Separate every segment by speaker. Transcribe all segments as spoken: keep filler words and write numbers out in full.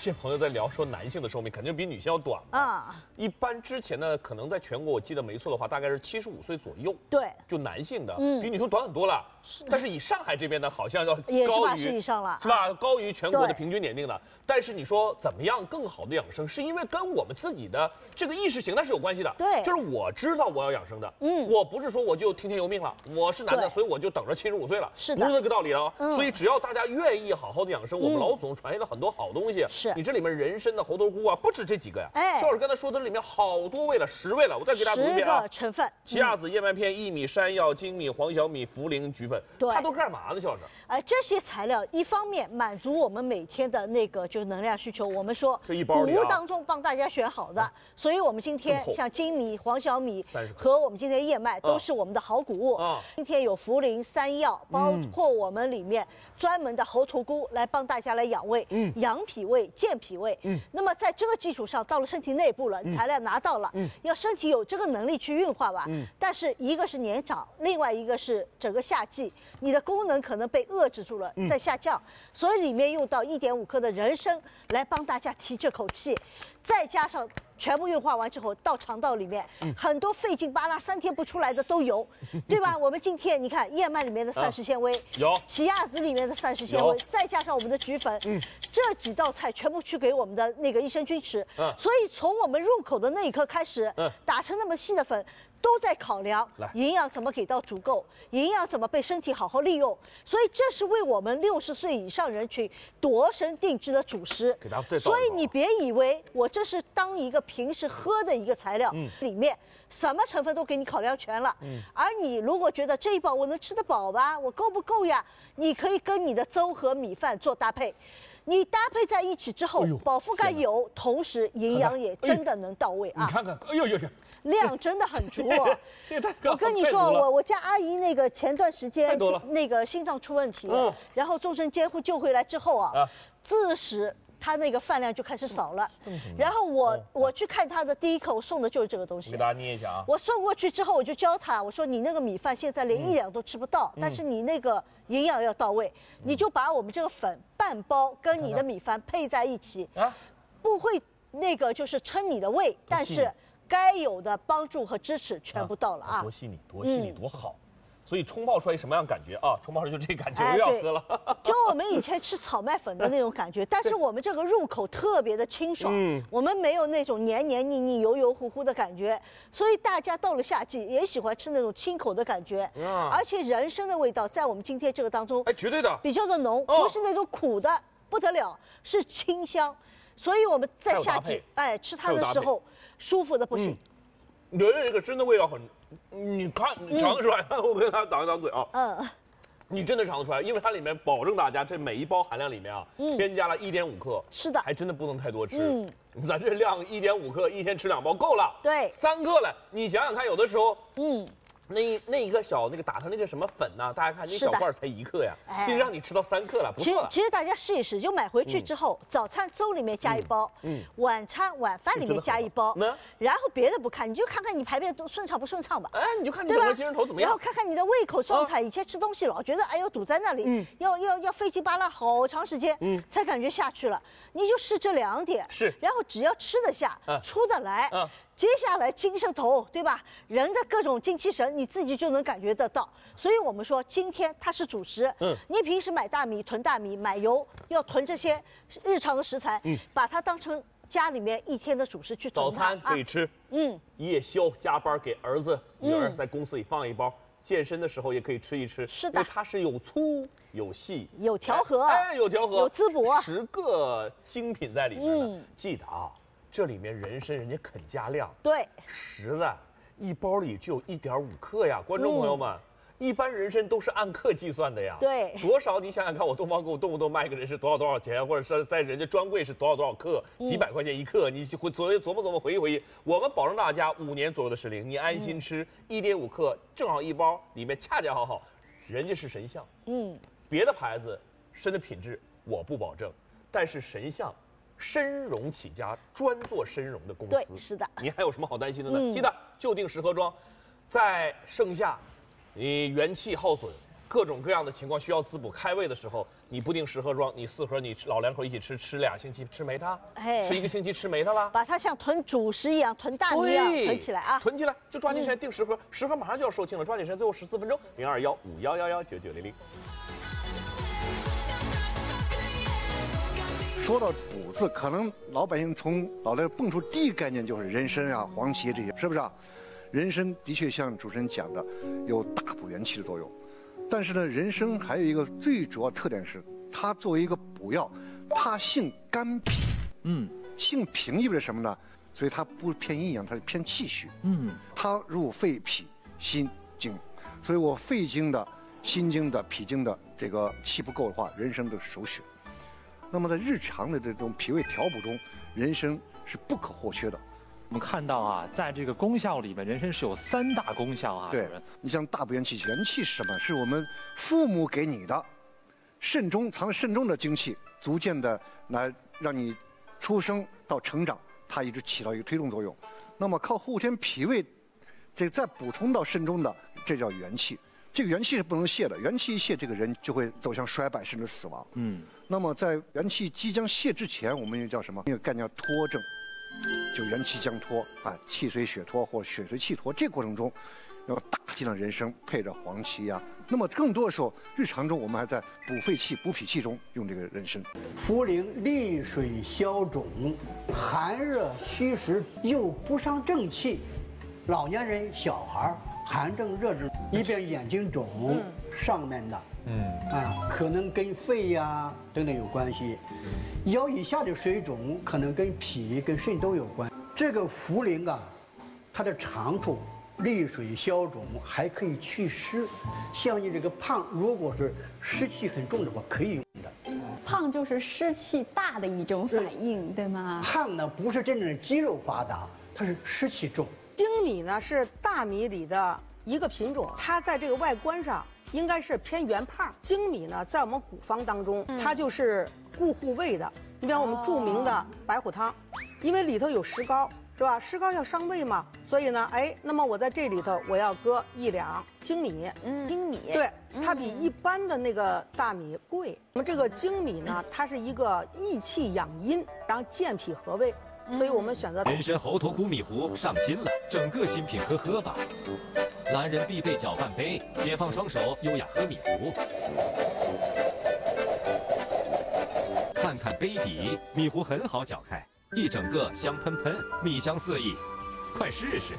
Speaker 1: 些朋友在聊说男性的寿命肯定比女性要短啊。一般之前呢，可能在全国我记得没错的话，大概是七十五岁左右。
Speaker 2: 对，
Speaker 1: 就男性的，嗯，比女性短很多了。是，但是以上海这边呢，好像要
Speaker 2: 也
Speaker 1: 高于
Speaker 2: 是以上了，
Speaker 1: 是吧？高于全国的平均年龄的。但是你说怎么样更好的养生，是因为跟我们自己的这个意识形态是有关系的。
Speaker 2: 对，
Speaker 1: 就是我知道我要养生的，嗯，我不是说我就听天由命了，我是男的，所以我就等着七十五岁了，
Speaker 2: 是的，
Speaker 1: 不是这个道理了。嗯，所以只要大家愿意好好的养生，我们老祖宗传下了很多好东西。
Speaker 2: 是，
Speaker 1: 你这里面人参的猴头菇啊，不止这几个呀。
Speaker 2: 哎，
Speaker 1: 肖老师刚才说的里面好多味了，十味了，我再给大家读一遍啊。
Speaker 2: 十个成分：
Speaker 1: 奇亚籽、燕麦片、薏米、山药、粳米、黄小米、茯苓、菊粉。
Speaker 2: 对，
Speaker 1: 它都干嘛呢，肖老师？
Speaker 2: 哎，这些材料一方面满足我们每天的那个就是能量需求，我们说
Speaker 1: 这一包里
Speaker 2: 谷物当中帮大家选好的，所以我们今天像粳米、黄小米和我们今天燕麦都是我们的好谷物。啊，今天有茯苓、山药，包括我们里面专门的猴头菇来帮大家来养胃，嗯，养脾胃、健脾胃。嗯，那么在这个基础上，到了身体内部了，材料拿到了，嗯，要身体有这个能力去运化吧。嗯，但是一个是年长，另外一个是整个夏季，你的功能可能被遏制住了，在下降，所以里面用到一点五克的人参来帮大家提这口气，再加上全部运化完之后到肠道里面，很多费劲巴拉三天不出来的都有，对吧？我们今天你看燕麦里面的膳食纤维
Speaker 1: 有，
Speaker 2: 奇亚籽里面的膳食纤维，再加上我们的菊粉，嗯，这几道菜全部去给我们的那个益生菌吃，嗯，所以从我们入口的那一刻开始，嗯，打成那么细的粉。都在考量营养怎么给到足够，营养怎么被身体好好利用，所以这是为我们六十岁以上人群度身定制的主食。所以你别以为我这是当一个平时喝的一个材料，嗯，里面什么成分都给你考量全了。嗯，而你如果觉得这一包我能吃得饱吧，我够不够呀？你可以跟你的粥和米饭做搭配。你搭配在一起之后，饱腹感有，同时营养也真的能到位啊！
Speaker 1: 你看看，哎呦呦呦，
Speaker 2: 量真的很足哦。
Speaker 1: 这太
Speaker 2: 我跟你说，我我家阿姨那个前段时间那个心脏出问题，
Speaker 1: 嗯，
Speaker 2: 然后重症监护救回来之后啊，自始她那个饭量就开始少了。然后我我去看她的第一课，我送的就是这个东西。
Speaker 1: 给大家捏一下啊！
Speaker 2: 我送过去之后，我就教她，我说你那个米饭现在连一两都吃不到，但是你那个营养要到位，你就把我们这个粉半包跟你的米饭配在一起，啊，不会那个就是撑你的胃，但是该有的帮助和支持全部到了啊！
Speaker 1: 多细腻，多细腻，多好！所以冲泡出来什么样感觉啊？冲泡出来就这感觉，我又要喝了。
Speaker 2: 就我们以前吃草麦粉的那种感觉，但是我们这个入口特别的清爽，嗯，我们没有那种黏黏腻腻、油油乎乎的感觉，所以大家到了夏季也喜欢吃那种清口的感觉。嗯，而且人参的味道在我们今天这个当中，
Speaker 1: 哎，绝对的，
Speaker 2: 比较的浓，不是那种苦的不得了，是清香。所以我们在夏季哎吃它的时候舒服的不行。
Speaker 1: 人参这个参的味道很。你看，你尝得出来？嗯、我跟他挡一挡嘴啊。嗯，你真的尝得出来，因为它里面保证大家这每一包含量里面啊，嗯、添加了一点五克。是的，还真的不能太多吃。嗯，咱这量一点五克，一天吃两包够了。
Speaker 2: 对，
Speaker 1: 三克了，你想想看，有的时候，嗯。那那一个小那个打成那个什么粉呢、啊？大家看那小罐才一克呀，竟然让你吃到三克了，不错了。
Speaker 2: 其实其实大家试一试，就买回去之后，嗯、早餐粥里面加一包，嗯，晚餐晚饭里面加一包，嗯，然后别的不看，你就看看你排便都顺畅不顺畅吧。
Speaker 1: 哎，你就看你整个精神头怎么样，
Speaker 2: 然后看看你的胃口状态。以前吃东西老觉得哎呦堵在那里，嗯，要要要费劲巴拉好长时间，嗯，才感觉下去了。你就试这两点，
Speaker 1: 是，
Speaker 2: 然后只要吃得下，嗯、出得来，嗯。接下来精神头，对吧？人的各种精气神，你自己就能感觉得到。所以我们说，今天它是主食。嗯，你平时买大米、囤大米、买油，要囤这些日常的食材，嗯，把它当成家里面一天的主食去囤。
Speaker 1: 早餐可以吃，啊、嗯，夜宵加班给儿子、女儿在公司里放一包。嗯、健身的时候也可以吃一吃，
Speaker 2: 是的，
Speaker 1: 因为它是有粗有细，
Speaker 2: 有调和，
Speaker 1: 哎，有调和，
Speaker 2: 有滋补，
Speaker 1: 十个精品在里面呢。嗯、记得啊。这里面人参人家肯加量，
Speaker 2: 对，
Speaker 1: 实在一包里就有一点五克呀，观众朋友们，嗯、一般人参都是按克计算的呀，
Speaker 2: 对，
Speaker 1: 多少你想想看，我东方给我动不动卖一个人参多少多少钱，或者是在人家专柜是多少多少克，嗯、几百块钱一克，你回琢琢磨琢磨回忆回忆，我们保证大家五年左右的时龄，你安心吃一点五克，正好一包，里面恰恰好好，人家是神象，嗯，别的牌子参的品质我不保证，但是神象。参茸起家，专做参茸的公司。
Speaker 2: 对，是的。
Speaker 1: 你还有什么好担心的呢？嗯、记得就定十盒装，在盛夏，你元气耗损、 各种各样的情况需要滋补。开胃的时候，你不定十盒装，你四盒你老两口一起吃，吃俩星期吃没它，哎，吃一个星期吃没它了。
Speaker 2: 把它像囤主食一样，囤大米一样囤起来啊，
Speaker 1: 囤起来就抓紧时间定十盒，十盒马上就要售罄了，抓紧时间，最后十四分钟，零二幺五幺幺幺九九零零。
Speaker 3: 说到补字，可能老百姓从脑袋蹦出第一概念就是人参啊、黄芪这些，是不是啊？人参的确像主持人讲的，有大补元气的作用。但是呢，人参还有一个最主要特点是，它作为一个补药，它性甘平。嗯，性平意味着什么呢？所以它不偏阴阳，它是偏气虚。嗯，它入肺、脾、心、经，所以我肺经的、心经的、脾经的这个气不够的话，人参都是首选。那么在日常的这种脾胃调补中，人参是不可或缺的。
Speaker 4: 我们看到啊，在这个功效里面，人参是有三大功效啊。
Speaker 3: 对，你像大补元气，元气是什么？是我们父母给你的，肾中藏在肾中的精气，逐渐的来让你出生到成长，它一直起到一个推动作用。那么靠后天脾胃，这再补充到肾中的，这叫元气。这个元气是不能泄的，元气一泄，这个人就会走向衰败甚至死亡。嗯，那么在元气即将泄之前，我们又叫什么？那个概念叫脱症，就元气将脱啊，气随血脱或血随气脱。这个过程中，要大剂量人参配着黄芪呀、啊。那么更多的时候，日常中我们还在补肺气、补脾气中用这个人参。
Speaker 5: 茯苓利水消肿，寒热虚实又不伤正气，老年人、小孩寒症、热症，一边眼睛肿，嗯、上面的，嗯啊，可能跟肺呀、啊、等等有关系；腰以下的水肿，可能跟脾、跟肾都有关。这个茯苓啊，它的长处利水消肿，还可以祛湿。像你这个胖，如果是湿气很重的话，可以用的。
Speaker 6: 胖就是湿气大的一种反应，对吗？
Speaker 5: 胖呢，不是真正的肌肉发达，它是湿气重。
Speaker 7: 粳米呢是大米里的一个品种，它在这个外观上应该是偏圆胖。粳米呢，在我们古方当中，它就是固护胃的。你比方我们著名的白虎汤，因为里头有石膏，是吧？石膏要伤胃嘛，所以呢，哎，那么我在这里头我要搁一两粳米。
Speaker 2: 嗯，粳米，
Speaker 7: 对，它比一般的那个大米贵。那么这个粳米呢，它是一个益气养阴，然后健脾和胃。所以我们选择
Speaker 8: 人参猴头菇米糊上新了，整个新品喝喝吧。男人必备搅拌杯，解放双手，优雅喝米糊。看看杯底，米糊很好搅开，一整个香喷喷，米香四溢，快试试。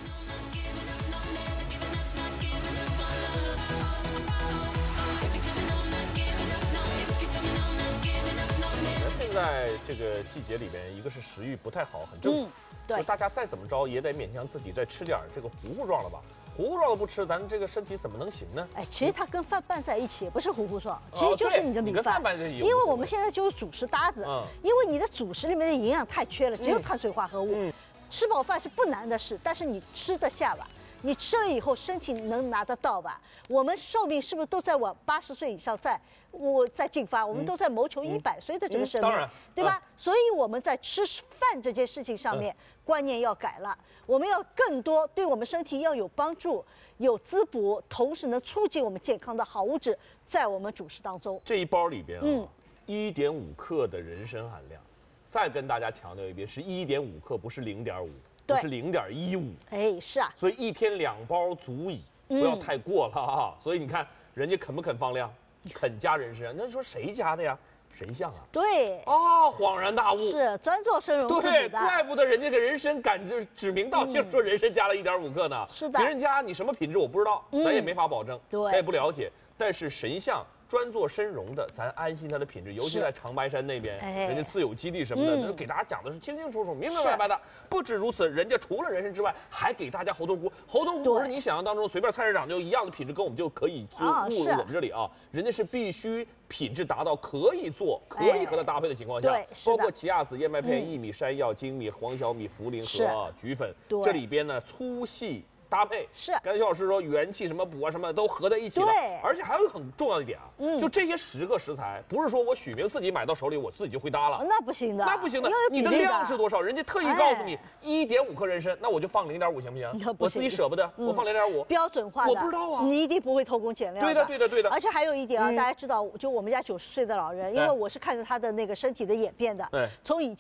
Speaker 1: 在这个季节里面，一个是食欲不太好，很正常。嗯、对，大家再怎么着也得勉强自己再吃点这个糊糊状的吧。糊糊状的不吃，咱这个身体怎么能行呢？
Speaker 2: 哎，其实它跟饭拌在一起也不是糊糊状，其实就是你的米饭。
Speaker 1: 哦、
Speaker 2: 因为我们现在就是主食搭子，嗯、因为你的主食里面的营养太缺了，只有碳水化合物。嗯、吃饱饭是不难的事，但是你吃得下吧？你吃了以后，身体能拿得到吧？我们寿命是不是都在往八十岁以上在，我在进发？我们都在谋求一百岁的这个生命，嗯嗯、对吧？嗯、所以我们在吃饭这件事情上面，嗯、观念要改了。我们要更多对我们身体要有帮助、有滋补，同时能促进我们健康的好物质在我们主食当中。
Speaker 1: 这一包里边啊，嗯，一点五克的人参含量，再跟大家强调一遍，是一点五克，不是零点五。不是零点一五，
Speaker 2: 哎，是啊，
Speaker 1: 所以一天两包足矣，不要太过了啊。嗯、所以你看，人家肯不肯放量，肯加人参，那你说谁加的呀？谁像啊？
Speaker 2: 对，
Speaker 1: 哦，恍然大悟，
Speaker 2: 是专做参茸自己的。
Speaker 1: 对，怪不得人家给人参敢就指名道姓说人参加了一点五克呢。
Speaker 2: 是的，
Speaker 1: 别人家你什么品质我不知道，嗯、咱也没法保证，
Speaker 2: 对，
Speaker 1: 咱也不了解。但是神像专做参茸的，咱安心它的品质，尤其在长白山那边，哎、人家自有基地什么的，嗯、给大家讲的是清清楚楚、明明白白的。不止如此，人家除了人参之外，还给大家猴头菇。猴头菇不是你想象当中随便菜市场就一样的品质，跟我们就可以就入入我们这里啊。人家是必须品质达到可以做、可以和它搭配的情况下，
Speaker 2: 哎、
Speaker 1: 包括奇亚籽、燕麦片、薏米、山药、粳米、黄小米、茯苓和菊粉，这里边呢粗细搭配。
Speaker 2: 是，
Speaker 1: 刚才肖老师说元气什么补啊什么都合在一起了。
Speaker 2: 对，
Speaker 1: 而且还有一个很重要的一点啊，嗯，就这些十个食材，不是说我许明自己买到手里我自己就会搭了，
Speaker 2: 那不行的，
Speaker 1: 那不行的，你的量是多少？人家特意告诉你一点五克人参，那我就放零点五行不行？我自己舍不得，我放零点五，
Speaker 2: 标准化的，
Speaker 1: 我不知道啊，
Speaker 2: 你一定不会偷工减料。
Speaker 1: 对的，对的，对的。
Speaker 2: 而且还有一点啊，大家知道，就我们家九十岁的老人，因为我是看着他的那个身体的演变的，对，从以前。